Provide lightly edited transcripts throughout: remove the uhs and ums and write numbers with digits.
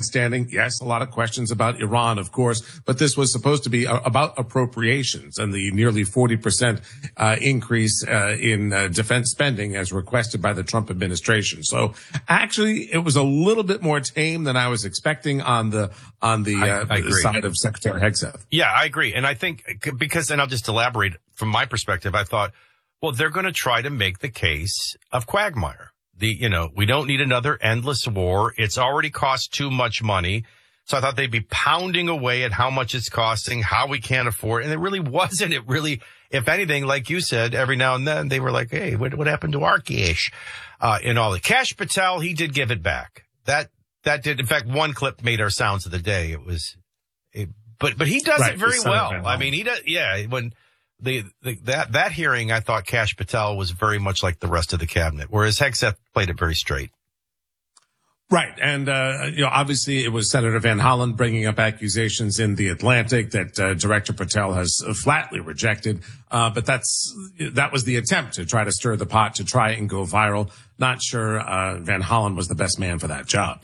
grandstanding. Yes, a lot of questions about Iran, of course, but this was supposed to be about appropriations and the nearly 40% increase in defense spending as requested by the Trump administration. So actually, it was a little bit more tame than I was expecting on the side of Secretary Hegseth. Yeah, I agree. And I think because, and I'll just elaborate from my perspective, I thought, well, they're going to try to make the case of Quagmire. We don't need another endless war. It's already cost too much money. So I thought they'd be pounding away at how much it's costing, how we can't afford it. And it really wasn't. It really, if anything, like you said, every now and then they were like, hey, what happened to our cash? And all the Kash Patel, he did give it back. That did. In fact, one clip made our sounds of the day. But he does it very well. I mean, he does. Yeah. When that hearing, I thought Kash Patel was very much like the rest of the cabinet, whereas Hegseth played it very straight. Right. And, obviously it was Senator Van Hollen bringing up accusations in the Atlantic that Director Patel has flatly rejected. But that was the attempt to try to stir the pot, to try and go viral. Not sure Van Hollen was the best man for that job.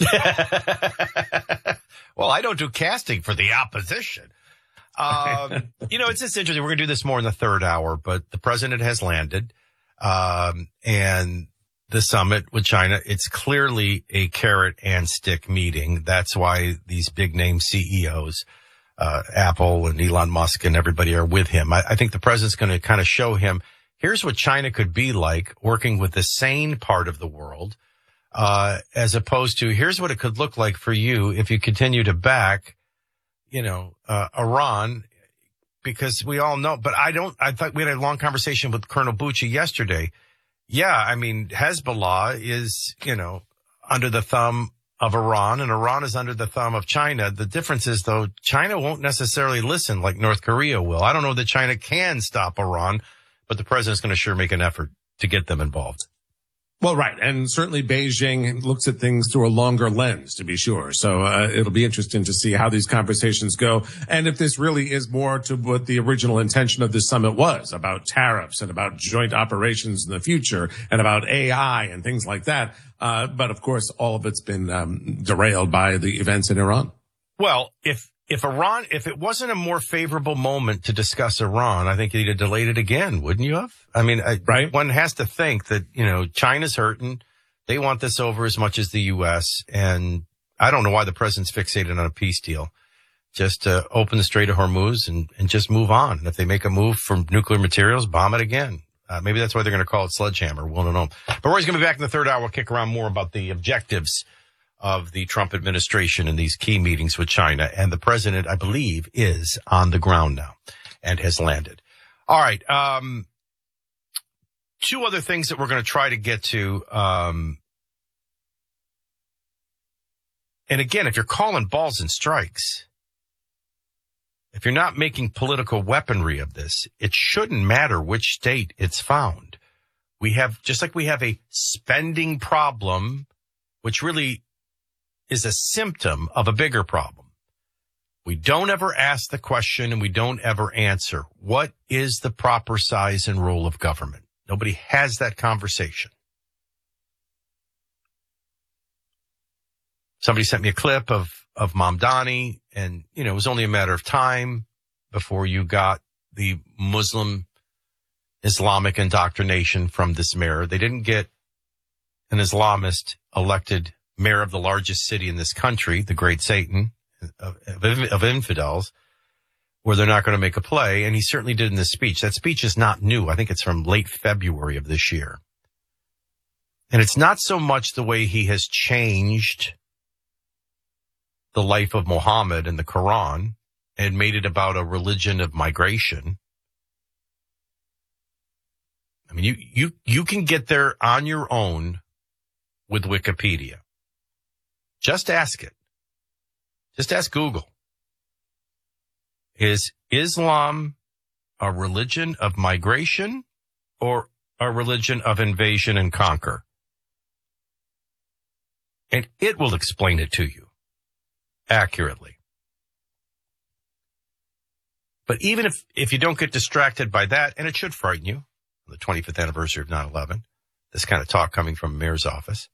Well, I don't do casting for the opposition. It's just interesting. We're going to do this more in the third hour, but the president has landed. And the summit with China, it's clearly a carrot and stick meeting. That's why these big name CEOs, Apple and Elon Musk and everybody are with him. I think the president's going to kind of show him, here's what China could be like working with the sane part of the world, as opposed to here's what it could look like for you if you continue to back, Iran, because we all know, but I thought we had a long conversation with Colonel Bucci yesterday. Yeah, I mean, Hezbollah is, under the thumb of Iran, and Iran is under the thumb of China. The difference is, though, China won't necessarily listen like North Korea will. I don't know that China can stop Iran, but the president's going to sure make an effort to get them involved. Well, right. And certainly Beijing looks at things through a longer lens, to be sure. So it'll be interesting to see how these conversations go. And if this really is more to what the original intention of this summit was, about tariffs and about joint operations in the future and about AI and things like that. But of course, all of it's been derailed by the events in Iran. Well, if it wasn't a more favorable moment to discuss Iran, I think you'd have delayed it again, wouldn't you have? I mean, right. One has to think that, China's hurting. They want this over as much as the U.S. And I don't know why the president's fixated on a peace deal. Just open the Strait of Hormuz and just move on. And if they make a move from nuclear materials, bomb it again. Maybe that's why they're going to call it sledgehammer. We don't know. But Roy's going to be back in the third hour. We'll kick around more about the objectives of the Trump administration in these key meetings with China. And the president, I believe, is on the ground now and has landed. All right. Two other things that we're going to try to get to. And again, if you're calling balls and strikes, if you're not making political weaponry of this, it shouldn't matter which state it's found. We have, just like we have a spending problem, which really is a symptom of a bigger problem. We don't ever ask the question and we don't ever answer. What is the proper size and role of government? Nobody has that conversation. Somebody sent me a clip of Mamdani, and, it was only a matter of time before you got the Muslim Islamic indoctrination from this mayor. They didn't get an Islamist elected mayor of the largest city in this country, the great Satan of infidels, where they're not going to make a play. And he certainly did in this speech. That speech is not new. I think it's from late February of this year. And it's not so much the way he has changed the life of Muhammad and the Quran and made it about a religion of migration. I mean, you can get there on your own with Wikipedia. Just ask it. Just ask Google. Is Islam a religion of migration or a religion of invasion and conquer? And it will explain it to you accurately. But even if you don't get distracted by that, and it should frighten you, the 25th anniversary of 9/11, this kind of talk coming from a mayor's office,